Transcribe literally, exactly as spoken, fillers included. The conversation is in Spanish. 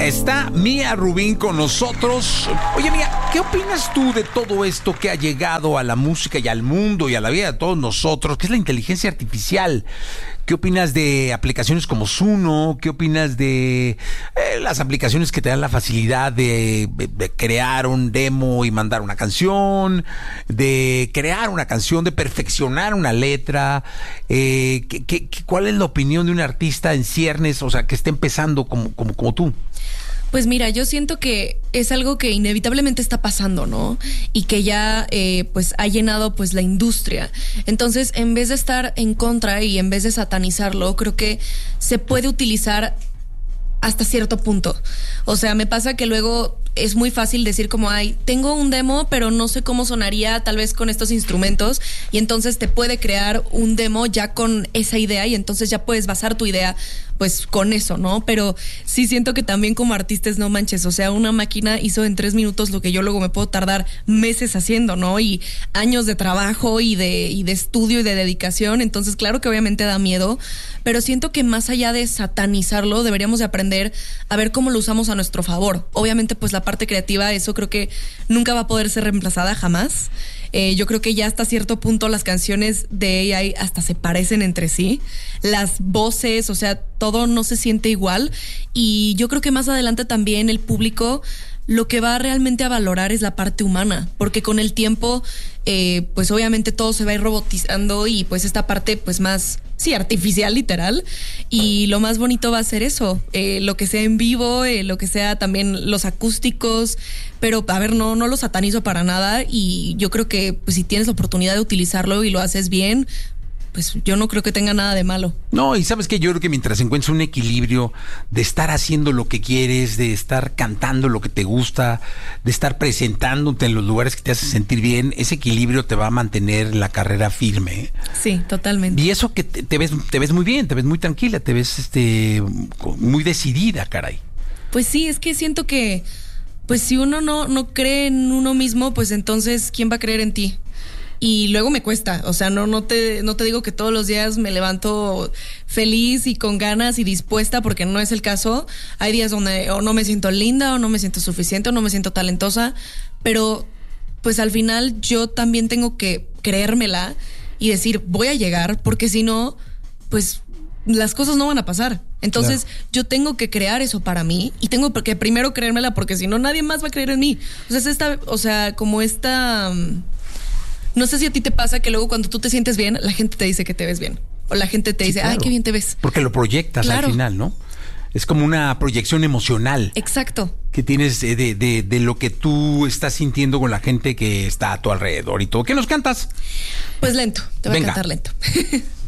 Está Mía Rubín con nosotros. Oye, Mía, ¿qué opinas tú de todo esto que ha llegado a la música y al mundo y a la vida de todos nosotros, que es la inteligencia artificial? ¿Qué opinas de aplicaciones como Suno? ¿Qué opinas de eh, las aplicaciones que te dan la facilidad de, de, de crear un demo y mandar una canción, de crear una canción, de perfeccionar una letra? Eh, ¿qué, qué, ¿Cuál es la opinión de un artista en ciernes, o sea, que esté empezando como, como, como tú? Pues mira, yo siento que es algo que inevitablemente está pasando, ¿no? Y que ya eh, pues ha llenado pues la industria. Entonces, en vez de estar en contra y en vez de satanizarlo, creo que se puede utilizar hasta cierto punto. O sea, me pasa que luego es muy fácil decir como, ay, tengo un demo, pero no sé cómo sonaría tal vez con estos instrumentos, y entonces te puede crear un demo ya con esa idea, y entonces ya puedes basar tu idea pues con eso, ¿no? Pero sí siento que también como artistas, no manches, o sea, una máquina hizo en tres minutos lo que yo luego me puedo tardar meses haciendo, ¿no? Y años de trabajo y de, y de estudio y de dedicación. Entonces, claro que obviamente da miedo, pero siento que más allá de satanizarlo, deberíamos de aprender a ver cómo lo usamos a nuestro favor. Obviamente, pues la parte creativa, eso creo que nunca va a poder ser reemplazada jamás. Eh, yo creo que ya hasta cierto punto las canciones de A I hasta se parecen entre sí. Las voces, o sea, todo no se siente igual. Y yo creo que más adelante también el público lo que va realmente a valorar es la parte humana, porque con el tiempo, eh, pues obviamente todo se va a ir robotizando y pues esta parte pues más, sí, artificial, literal. Y lo más bonito va a ser eso, eh, lo que sea en vivo, eh, lo que sea también los acústicos. Pero a ver, no, no lo satanizo para nada, y yo creo que pues si tienes la oportunidad de utilizarlo y lo haces bien, pues yo no creo que tenga nada de malo. No, y sabes que yo creo que mientras encuentres un equilibrio de estar haciendo lo que quieres, de estar cantando lo que te gusta, de estar presentándote en los lugares que te hacen sentir bien, ese equilibrio te va a mantener la carrera firme. Sí, totalmente. Y eso que te, te ves, te ves muy bien, te ves muy tranquila, te ves este muy decidida, caray. Pues sí, es que siento que pues si uno no, no cree en uno mismo, pues entonces ¿quién va a creer en ti? Y luego me cuesta, o sea, no, no te, no te digo que todos los días me levanto feliz y con ganas y dispuesta, porque no es el caso. Hay días donde o no me siento linda, o no me siento suficiente, o no me siento talentosa, pero pues al final yo también tengo que creérmela y decir, voy a llegar, porque si no, pues las cosas no van a pasar. Entonces, claro, yo tengo que crear eso para mí, y tengo que primero creérmela, porque si no, nadie más va a creer en mí. O sea, es esta, o sea, como esta... No sé si a ti te pasa que luego cuando tú te sientes bien, la gente te dice que te ves bien. O la gente te dice, sí, claro, ay, qué bien te ves. Porque lo proyectas, claro, al final, ¿no? Es como una proyección emocional. Exacto. Que tienes de, de, de lo que tú estás sintiendo con la gente que está a tu alrededor y todo. ¿Qué nos cantas? Pues lento, te voy Venga. a cantar lento.